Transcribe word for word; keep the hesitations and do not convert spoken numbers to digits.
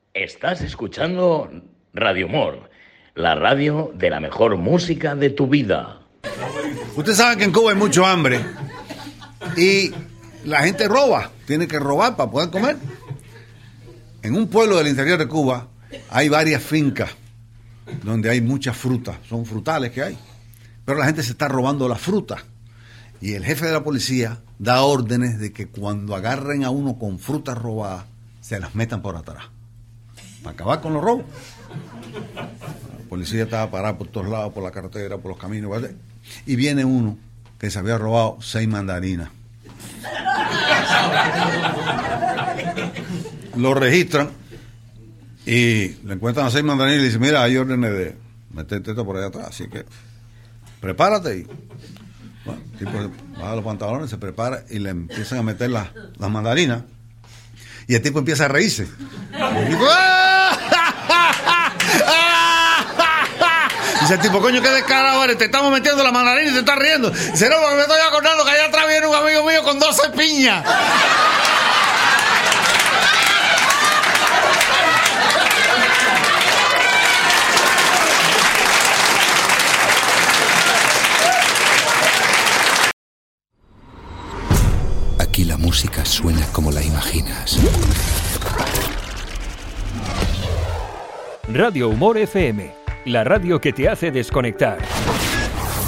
Estás escuchando Radio Humor, la radio de la mejor música de tu vida. Usted sabe que en Cuba hay mucho hambre y la gente roba, tiene que robar para poder comer. En un pueblo del interior de Cuba hay varias fincas donde hay muchas frutas, son frutales que hay, pero la gente se está robando la fruta y el jefe de la policía da órdenes de que cuando agarren a uno con frutas robadas se las metan por atrás para acabar con los robos. La policía estaba parada por todos lados, por la carretera, por los caminos, ¿vale? Y viene uno que se había robado seis mandarinas. Lo registran y le encuentran a seis mandarinas y le dicen, mira, hay órdenes de meterte esto por allá atrás, así que prepárate. Y bueno, el tipo baja los pantalones, se prepara y le empiezan a meter las, las mandarinas y el tipo empieza a reírse. Y el tipo, ¡ah! Dice el tipo, coño, qué descarado eres, te estamos metiendo la mandarina y te estás riendo. Dice, no, porque me estoy acordando que allá atrás viene un amigo mío con doce piñas. Aquí la música suena como la imaginas. Radio Humor F M, la radio que te hace desconectar.